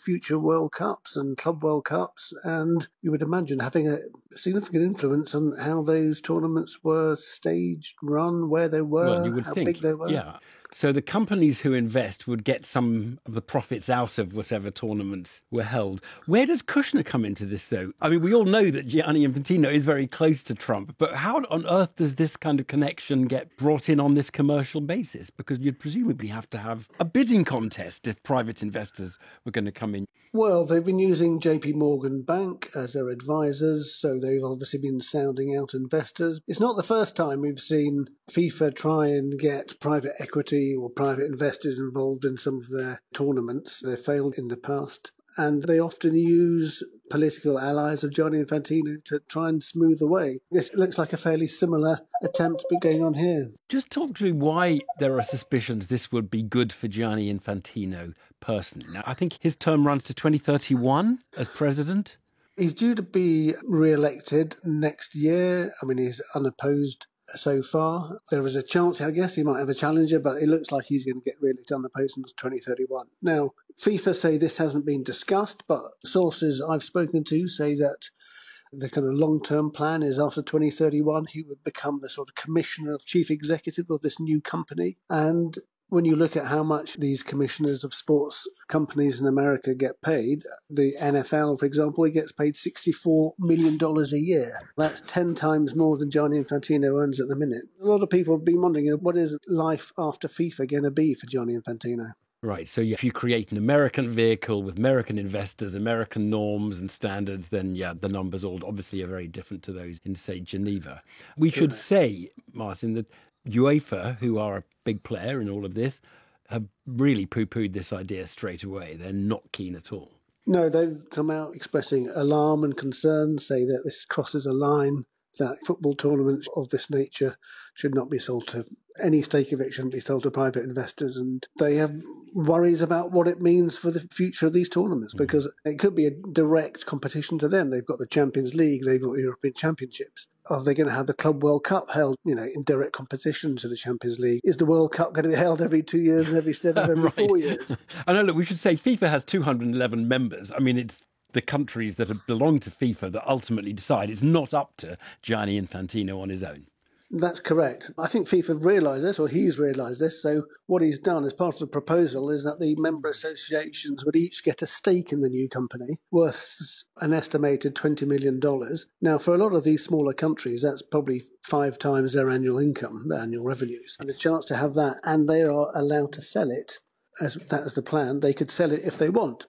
future World Cups and Club World Cups, and you would imagine having a significant influence on how those tournaments were staged, run, where they were, Well, you would how think, big they were. yeah. So the companies who invest would get some of the profits out of whatever tournaments were held. Where does Kushner come into this, though? I mean, we all know that Gianni Infantino is very close to Trump, but how on earth does this kind of connection get brought in on this commercial basis? Because you'd presumably have to have a bidding contest if private investors were going to come in. Well, they've been using JP Morgan Bank as their advisors, so they've obviously been sounding out investors. It's not the first time we've seen FIFA try and get private equity or private investors involved in some of their tournaments. They've failed in the past, and they often use political allies of Gianni Infantino to try and smooth the way. This looks like a fairly similar attempt to be going on here. Just talk to me why there are suspicions this would be good for Gianni Infantino personally. Now, I think his term runs to 2031 as president. He's due to be re-elected next year. I mean, he's unopposed so far. There is a chance, I guess, he might have a challenger, but it looks like he's going to get re-elected unopposed until 2031. Now, FIFA say this hasn't been discussed, but sources I've spoken to say that the kind of long-term plan is after 2031, he would become the sort of commissioner of chief executive of this new company. And when you look at how much these commissioners of sports companies in America get paid, the NFL, for example, he gets paid $64 million a year. That's 10 times more than Gianni Infantino earns at the minute. A lot of people have been wondering, what is life after FIFA going to be for Gianni Infantino? Right, so if you create an American vehicle with American investors, American norms and standards, then, yeah, the numbers all obviously are very different to those in, say, Geneva. We should say, Martin, that UEFA, who are a big player in all of this, have really poo-pooed this idea straight away. They're not keen at all. No, they've come out expressing alarm and concern, say that this crosses a line, that football tournaments of this nature should not be sold to, any stake of it shouldn't be sold to private investors. And they have worries about what it means for the future of these tournaments, because it could be a direct competition to them. They've got the Champions League, they've got the European Championships. Are they going to have the Club World Cup held, in direct competition to the Champions League? Is the World Cup going to be held every 2 years and instead of every 4 years? I know, look, we should say FIFA has 211 members. I mean, it's the countries that belong to FIFA that ultimately decide. It's not up to Gianni Infantino on his own. That's correct. I think FIFA realised this, or he's realised this. So what he's done as part of the proposal is that the member associations would each get a stake in the new company worth an estimated $20 million. Now, for a lot of these smaller countries, that's probably 5 times their annual income, their annual revenues. And the chance to have that, and they are allowed to sell it, as that is the plan, they could sell it if they want.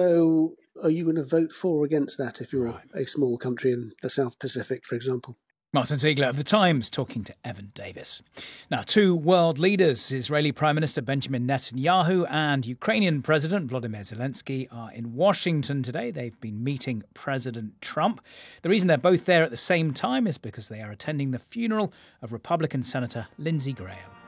So are you going to vote for or against that if you're a small country in the South Pacific, for example? Martin Ziegler of The Times talking to Evan Davis. Now, 2 world leaders, Israeli Prime Minister Benjamin Netanyahu and Ukrainian President Volodymyr Zelensky, are in Washington today. They've been meeting President Trump. The reason they're both there at the same time is because they are attending the funeral of Republican Senator Lindsey Graham.